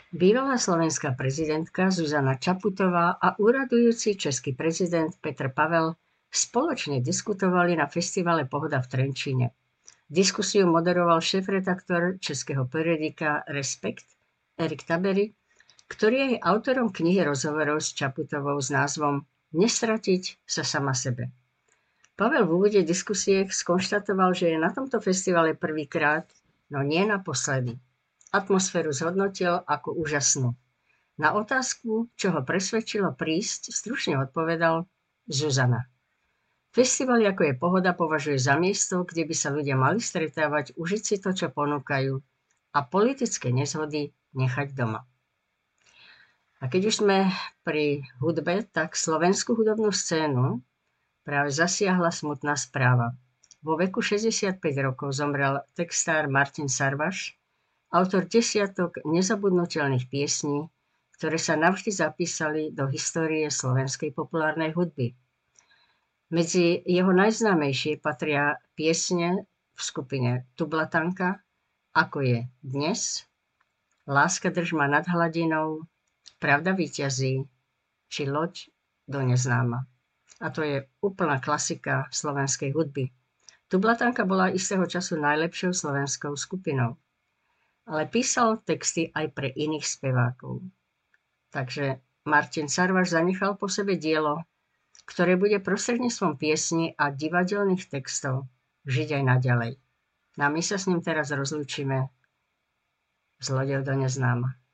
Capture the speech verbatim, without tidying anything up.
Bývalá slovenská prezidentka Zuzana Čaputová a úradujúci český prezident Petr Pavel spoločne diskutovali na festivale Pohoda v Trenčíne. Diskusiu moderoval šéfredaktor českého periodika Respekt Erik Tabery, ktorý je autorom knihy rozhovorov s Čaputovou s názvom Nestratiť sa sama sebe. Pavel v úvode diskusie skonštatoval, že je na tomto festivale prvýkrát, no nie naposledy. Atmosféru zhodnotil ako úžasnú. Na otázku, čo ho presvedčilo prísť, stručne odpovedal Zuzana. Festival ako je Pohoda považuje za miesto, kde by sa ľudia mali stretávať, užiť si to, čo ponúkajú a politické nezhody nechať doma. A keď už sme pri hudbe, tak slovenskú hudobnú scénu práve zasiahla smutná správa. Vo veku šesťdesiatpäť rokov zomrel textár Martin Sarvaš, autor desiatok nezabudnutelných piesní, ktoré sa navždy zapísali do histórie slovenskej populárnej hudby. Medzi jeho najznámejšie patria piesne v skupine Tublatanka, Ako je dnes, Láska drž ma nad hladinou, Pravda víťazí, či Loď do neznáma. A to je úplná klasika slovenskej hudby. Tublatanka bola istého času najlepšou slovenskou skupinou. Ale písal texty aj pre iných spevákov. Takže Martin Sarvaš zanechal po sebe dielo, ktoré bude prostredníctvom piesni a divadelných textov žiť aj naďalej. No a my sa s ním teraz rozlúčime s Loďou do neznáma.